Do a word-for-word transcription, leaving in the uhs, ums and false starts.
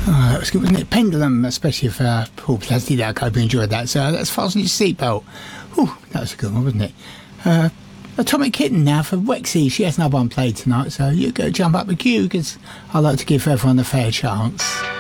Oh, that was good, wasn't it? Pendulum, especially for uh, Paul Plastic. I hope you enjoyed that. So let's fasten your seatbelt. Whew, that was a good one, wasn't it? Uh, Atomic Kitten now for Wexy. She has another one played tonight, so you go jump up the queue because I like to give everyone a fair chance.